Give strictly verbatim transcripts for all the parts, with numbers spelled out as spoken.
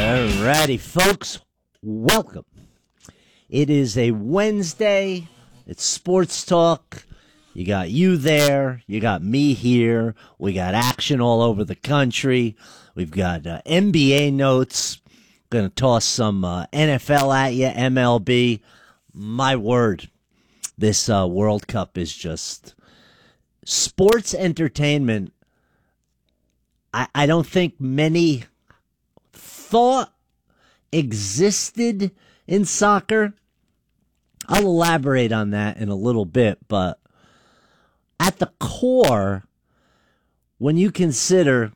Alrighty, folks, welcome. It is a Wednesday. It's sports talk. You got you there. You got me here. We got action all over the country. We've got uh, N B A notes. Going to toss some uh, N F L at you, M L B. My word, this uh, World Cup is just sports entertainment. I, I don't think many thought existed in soccer. I'll elaborate on that in a little bit, but at the core, when you consider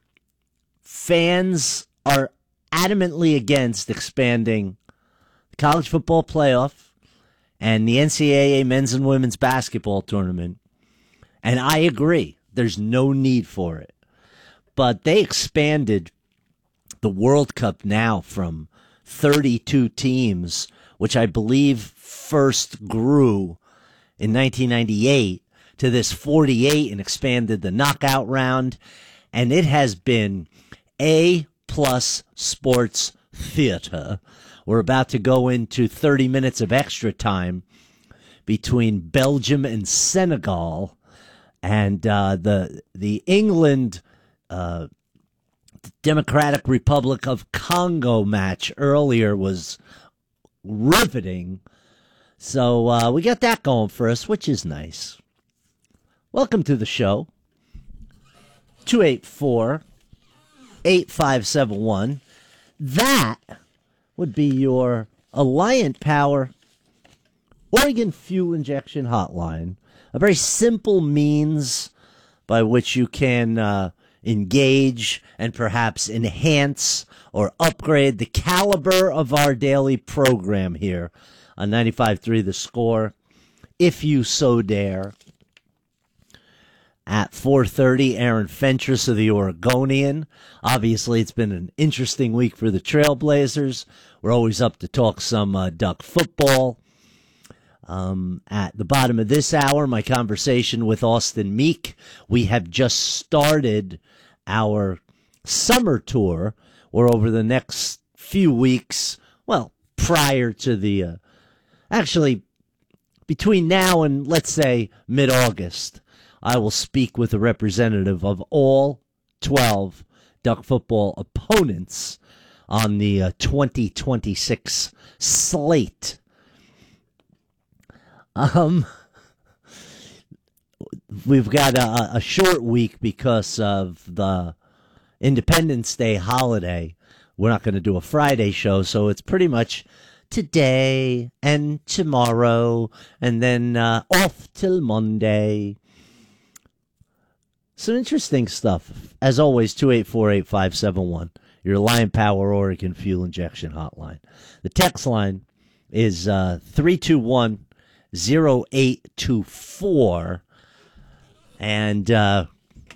fans are adamantly against expanding the college football playoff and the N C double A men's and women's basketball tournament, and I agree, there's no need for it. But they expanded the World Cup now from thirty-two teams, which I believe first grew in nineteen ninety-eight, to this forty-eight and expanded the knockout round. And it has been A plus sports theater. We're about to go into thirty minutes of extra time between Belgium and Senegal, and uh, the the England uh, Democratic Republic of Congo match earlier was riveting. So uh, we got that going for us, which is nice. Welcome to the show. two eight four, eight five seven one. That would be your Alliant Power Oregon Fuel Injection Hotline. A very simple means by which you can uh, engage and perhaps enhance or upgrade the caliber of our daily program here on ninety-five point three The Score, if you so dare. At four thirty, Aaron Fentress of the Oregonian. Obviously, it's been an interesting week for the Trailblazers. We're always up to talk some uh, Duck football. Um, at the bottom of this hour, my conversation with Austin Meek. We have just started our summer tour, where over the next few weeks, well, prior to the, uh, actually, between now and, let's say, mid-August, I will speak with a representative of all twelve Duck football opponents on the uh, twenty twenty-six slate. Um, we've got a, a short week because of the Independence Day holiday. We're not going to do a Friday show, so it's pretty much today and tomorrow, and then uh, off till Monday. Some interesting stuff. As always, two eight four, eight five seven one, your Alliant Power Oregon Fuel Injection Hotline. The text line is uh, three two one, zero eight two four. And uh,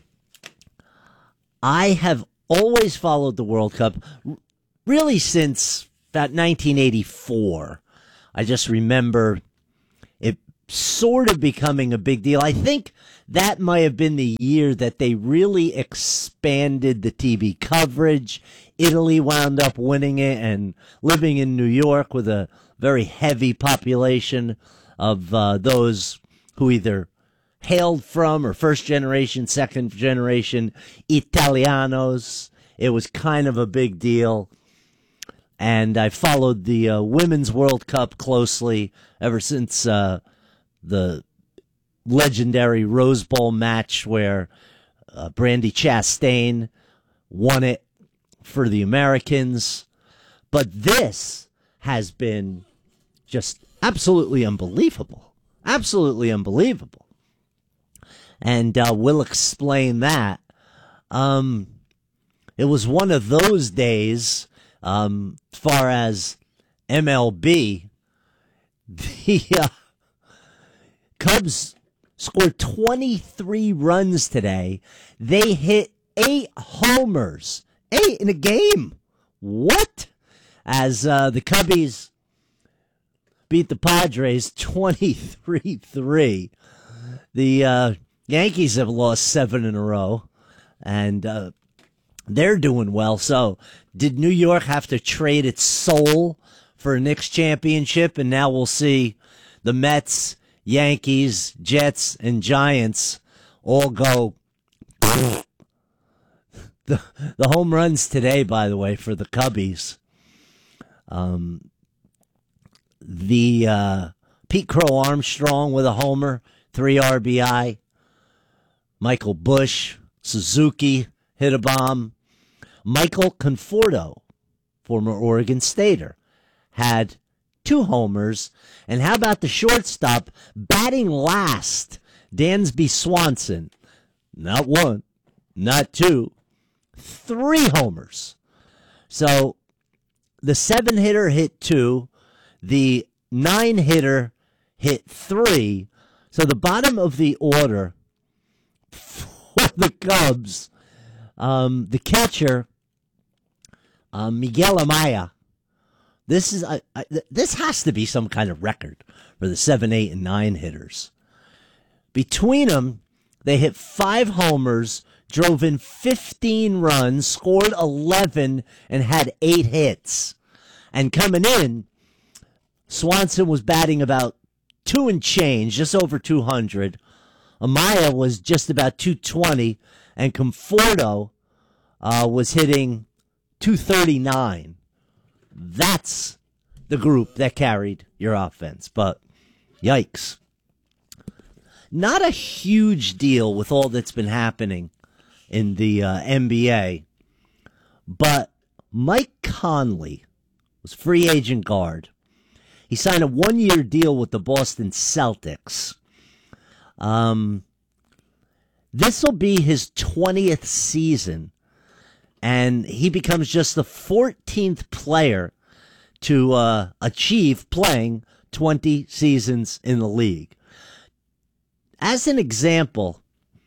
I have always followed the World Cup, really since about nineteen eighty-four. I just remember it sort of becoming a big deal. I think that might have been the year that they really expanded the T V coverage. Italy wound up winning it, and living in New York with a very heavy population of uh, those who either hailed from or first generation, second generation Italianos. It was kind of a big deal. And I followed the uh, Women's World Cup closely ever since uh, the legendary Rose Bowl match where uh, Brandi Chastain won it for the Americans. But this has been just absolutely unbelievable. Absolutely unbelievable. And uh, we'll explain that. Um, it was one of those days, um, as far as M L B, the uh, Cubs scored twenty-three runs today. They hit eight homers. Eight in a game. What? As uh, the Cubbies beat the Padres twenty-three three. The uh, Yankees have lost seven in a row. And uh, they're doing well. So did New York have to trade its soul for a Knicks championship? And now we'll see the Mets, Yankees, Jets, and Giants all go. The, the home runs today, by the way, for the Cubbies. Um, the uh, Pete Crow Armstrong with a homer, three R B I. Michael Bush, Suzuki hit a bomb. Michael Conforto, former Oregon Stater, had two homers. And how about the shortstop batting last, Dansby Swanson? Not one, not two, three homers. So the seven hitter hit two, the nine hitter hit three. So the bottom of the order for the Cubs, um, the catcher, um, Miguel Amaya. This is uh, uh, this has to be some kind of record for the seven, eight, and nine hitters. Between them, they hit five homers, drove in fifteen runs, scored eleven, and had eight hits. And coming in, Swanson was batting about two and change, just over two hundred. Amaya was just about two twenty, and Conforto uh, was hitting two thirty-nine. That's the group that carried your offense. But yikes. Not a huge deal with all that's been happening in the uh, N B A. But Mike Conley was free agent guard. He signed a one-year deal with the Boston Celtics. Um, this will be his twentieth season, and he becomes just the fourteenth player to uh, achieve playing twenty seasons in the league. As an example,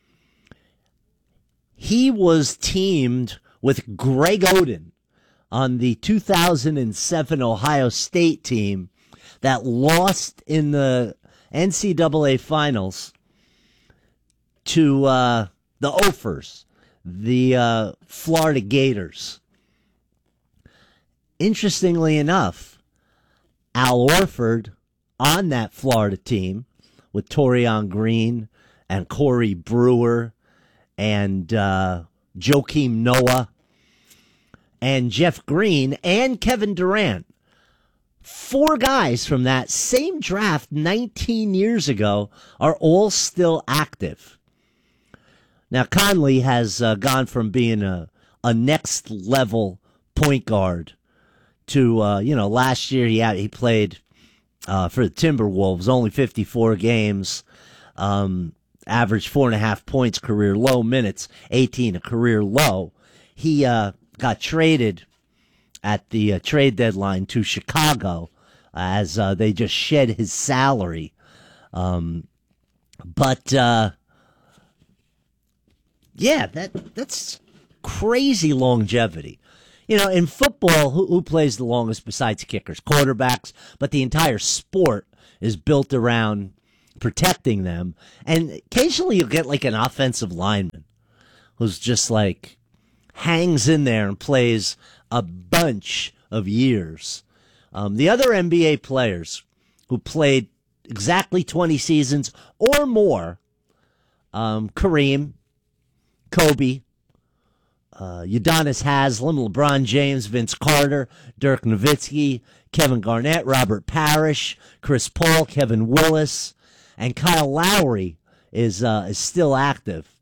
he was teamed with Greg Oden on the two thousand seven Ohio State team that lost in the N C double A finals to uh, the Ophers, the uh, Florida Gators. Interestingly enough, Al Horford on that Florida team with Torian Green and Corey Brewer and uh, Joakim Noah and Jeff Green and Kevin Durant. Four guys from that same draft nineteen years ago are all still active. Now, Conley has uh, gone from being a, a next-level point guard to, uh, you know, last year he had, he played uh, for the Timberwolves, only fifty-four games, um, averaged four and a half points, career low minutes, eighteen a career low. He uh, got traded at the uh, trade deadline to Chicago as uh, they just shed his salary. Um, but, uh, yeah, that that's crazy longevity. You know, in football, who, who plays the longest besides kickers? Quarterbacks. But the entire sport is built around protecting them. And occasionally you'll get like an offensive lineman who's just like hangs in there and plays a bunch of years. Um, the other N B A players who played exactly twenty seasons or more, um, Kareem, Kobe, uh, Udonis Haslem, LeBron James, Vince Carter, Dirk Nowitzki, Kevin Garnett, Robert Parrish, Chris Paul, Kevin Willis, and Kyle Lowry is uh, is still active.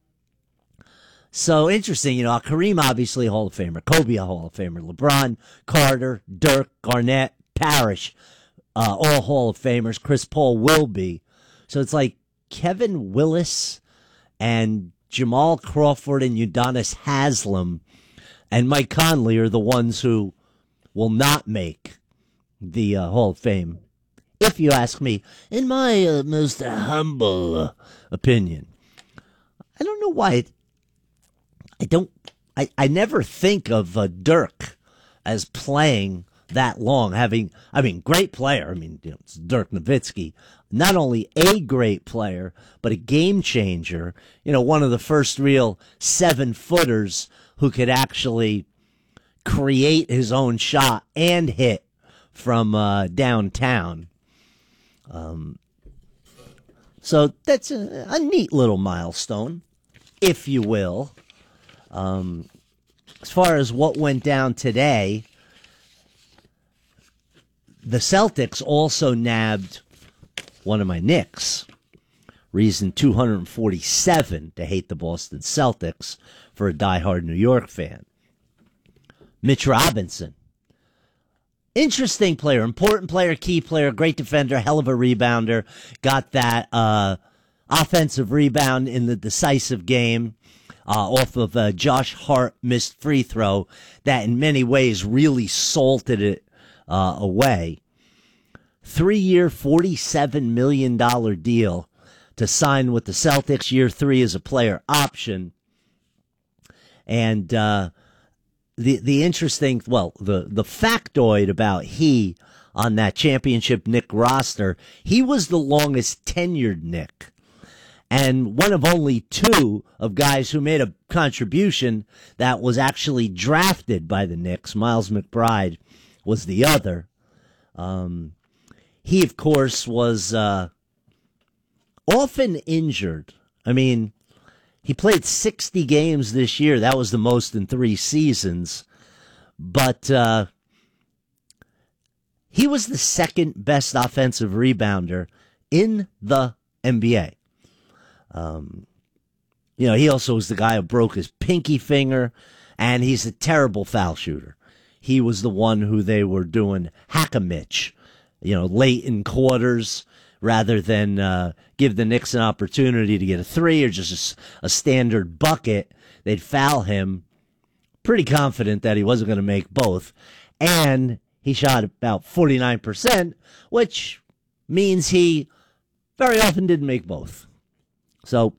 So interesting, you know, Kareem obviously a Hall of Famer, Kobe a Hall of Famer, LeBron, Carter, Dirk, Garnett, Parrish, uh, all Hall of Famers. Chris Paul will be. So it's like Kevin Willis and Jamal Crawford and Udonis Haslem and Mike Conley are the ones who will not make the uh, Hall of Fame, if you ask me, in my uh, most humble uh, opinion. I don't know why it, I don't. I, I never think of uh, Dirk as playing that long. Having, I mean, great player. I mean, you know, it's Dirk Nowitzki. Not only a great player, but a game changer. You know, one of the first real seven footers who could actually create his own shot and hit from uh, downtown. Um, so that's a, a neat little milestone, if you will. Um, as far as what went down today, the Celtics also nabbed one of my Knicks. Reason two hundred forty-seven to hate the Boston Celtics for a diehard New York fan. Mitch Robinson. Interesting player, important player, key player, great defender, hell of a rebounder. Got that uh, offensive rebound in the decisive game uh, off of a Josh Hart missed free throw that in many ways really salted it uh, away. Three-year, forty-seven million dollars deal to sign with the Celtics. Year three is a player option. And uh, the the interesting, well, the, the factoid about he on that championship Knick roster, he was the longest tenured Knick. And one of only two of guys who made a contribution that was actually drafted by the Knicks. Miles McBride was the other. Um, he, of course, was uh, often injured. I mean, he played sixty games this year. That was the most in three seasons. But uh, he was the second best offensive rebounder in the N B A. Um, you know, he also was the guy who broke his pinky finger, and he's a terrible foul shooter. He was the one who they were doing hack-a-mitch, you know, late in quarters, rather than uh, give the Knicks an opportunity to get a three or just a, a standard bucket. They'd foul him, pretty confident that he wasn't going to make both. And he shot about forty-nine percent, which means he very often didn't make both. So,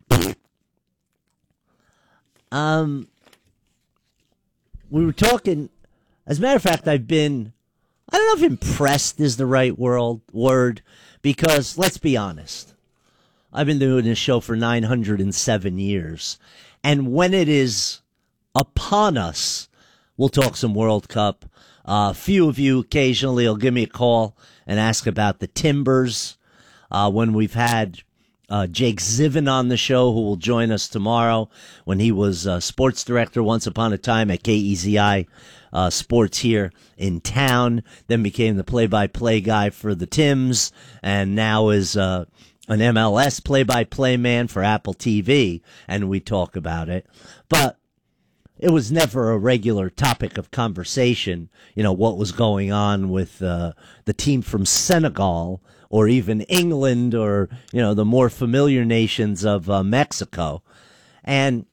um, we were talking, as a matter of fact, I've been, I don't know if impressed is the right world, word, because let's be honest, I've been doing this show for nine hundred seven years, and when it is upon us, we'll talk some World Cup. A uh, few of you occasionally will give me a call and ask about the Timbers. Uh, when we've had uh, Jake Zivin on the show, who will join us tomorrow, when he was uh, sports director once upon a time at K E Z I uh, Sports here in town, then became the play-by-play guy for the Tims, and now is uh, an M L S play-by-play man for Apple T V, and we talk about it. But it was never a regular topic of conversation, you know, what was going on with uh, the team from Senegal or even England or, you know, the more familiar nations of uh, Mexico. And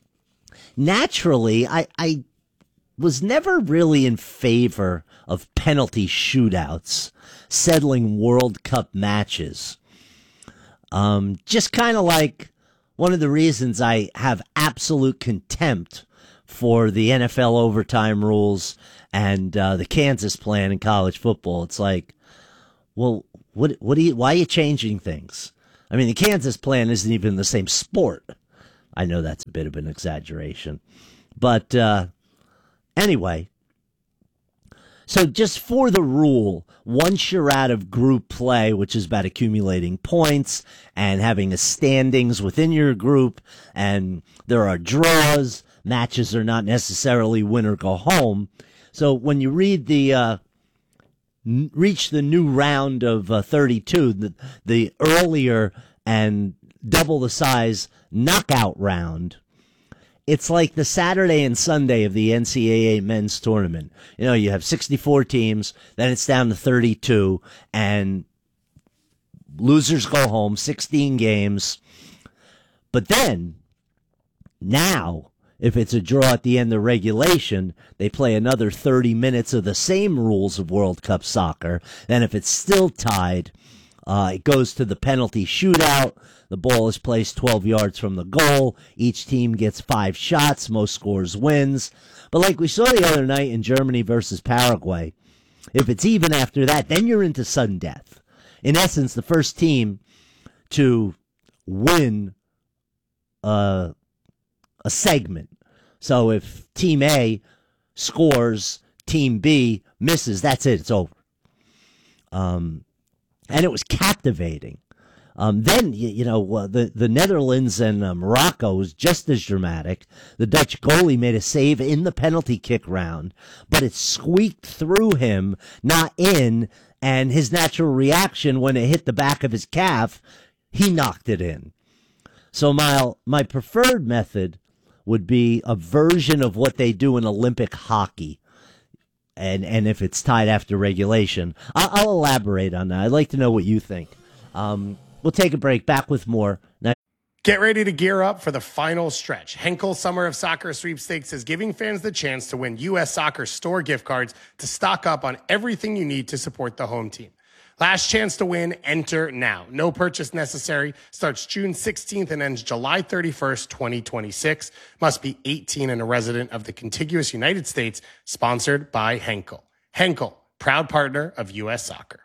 naturally, I, I was never really in favor of penalty shootouts, settling World Cup matches. Um, just kind of like one of the reasons I have absolute contempt for the N F L overtime rules and uh, the Kansas plan in college football. It's like, well, what, what do you, why are you changing things? I mean, the Kansas plan isn't even the same sport. I know that's a bit of an exaggeration, but uh, anyway. So just for the rule, once you're out of group play, which is about accumulating points and having a standings within your group, and there are draws, matches are not necessarily win or go home. So when you read the uh, n- reach the new round of uh, thirty-two, the, the earlier and double the size knockout round, it's like the Saturday and Sunday of the N C double A men's tournament. You know, you have sixty-four teams, then it's down to thirty-two, and losers go home, sixteen games. But then, now, if it's a draw at the end of regulation, they play another thirty minutes of the same rules of World Cup soccer. Then if it's still tied, uh, it goes to the penalty shootout. The ball is placed twelve yards from the goal. Each team gets five shots. Most scores wins. But like we saw the other night in Germany versus Paraguay, if it's even after that, then you're into sudden death. In essence, the first team to win uh, a segment, So if Team A scores, Team B misses, that's it. It's over. Um, and it was captivating. Um, then, you, you know, uh, the, the Netherlands and uh, Morocco was just as dramatic. The Dutch goalie made a save in the penalty kick round, but it squeaked through him, not in, and his natural reaction when it hit the back of his calf, he knocked it in. So my, my preferred method would be a version of what they do in Olympic hockey. And, and if it's tied after regulation, I'll, I'll elaborate on that. I'd like to know what you think. Um, We'll take a break. Back with more. Now- Get ready to gear up for the final stretch. Henkel Summer of Soccer Sweepstakes is giving fans the chance to win U S Soccer store gift cards to stock up on everything you need to support the home team. Last chance to win, enter now. No purchase necessary. Starts June sixteenth and ends July thirty-first, twenty twenty-six. Must be eighteen and a resident of the contiguous United States. Sponsored by Henkel. Henkel, proud partner of U S Soccer.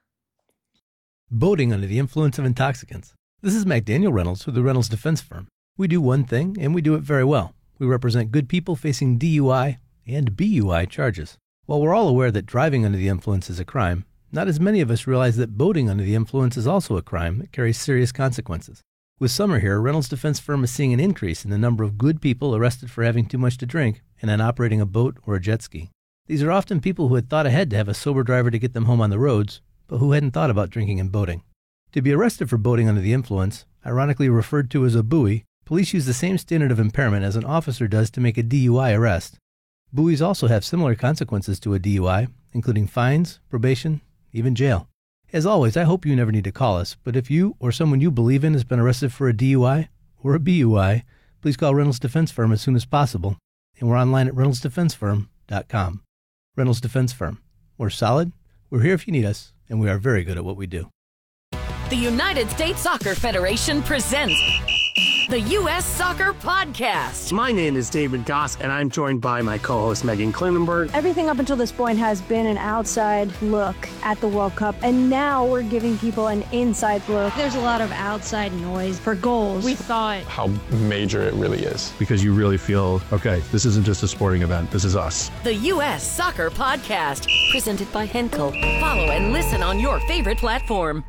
Boating under the influence of intoxicants. This is McDaniel Reynolds with the Reynolds Defense Firm. We do one thing, and we do it very well. We represent good people facing D U I and B U I charges. While we're all aware that driving under the influence is a crime, not as many of us realize that boating under the influence is also a crime that carries serious consequences. With summer here, Reynolds Defense Firm is seeing an increase in the number of good people arrested for having too much to drink and then operating a boat or a jet ski. These are often people who had thought ahead to have a sober driver to get them home on the roads, but who hadn't thought about drinking and boating. To be arrested for boating under the influence, ironically referred to as a buoy, police use the same standard of impairment as an officer does to make a D U I arrest. Buoys also have similar consequences to a D U I, including fines, probation, even jail. As always, I hope you never need to call us, but if you or someone you believe in has been arrested for a D U I or a B U I, please call Reynolds Defense Firm as soon as possible, and we're online at reynolds defense firm dot com. Reynolds Defense Firm. We're solid, we're here if you need us, and we are very good at what we do. The United States Soccer Federation presents the U S Soccer Podcast. My name is David Goss, and I'm joined by my co-host Megan Klinenberg. Everything up until this point has been an outside look at the World Cup, and now we're giving people an inside look. There's a lot of outside noise for goals. We thought how major it really is. Because you really feel, okay, this isn't just a sporting event, this is us. The U S Soccer Podcast, presented by Henkel. Follow and listen on your favorite platform.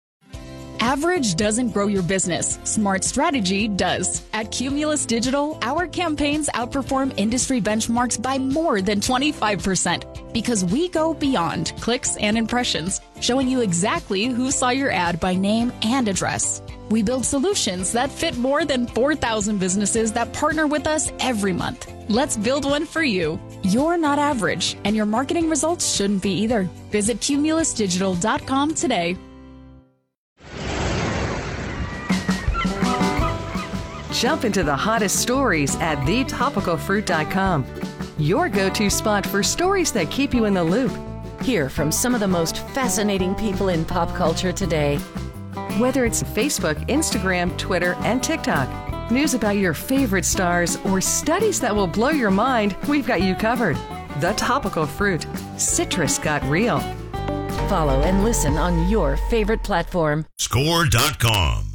Average doesn't grow your business. Smart strategy does. At Cumulus Digital, our campaigns outperform industry benchmarks by more than twenty-five percent because we go beyond clicks and impressions, showing you exactly who saw your ad by name and address. We build solutions that fit more than four thousand businesses that partner with us every month. Let's build one for you. You're not average, and your marketing results shouldn't be either. Visit cumulus digital dot com today. Jump into the hottest stories at the topical fruit dot com. Your go-to spot for stories that keep you in the loop. Hear from some of the most fascinating people in pop culture today. Whether it's Facebook, Instagram, Twitter, and TikTok, news about your favorite stars, or studies that will blow your mind, we've got you covered. The Topical Fruit. Citrus got real. Follow and listen on your favorite platform. Score dot com.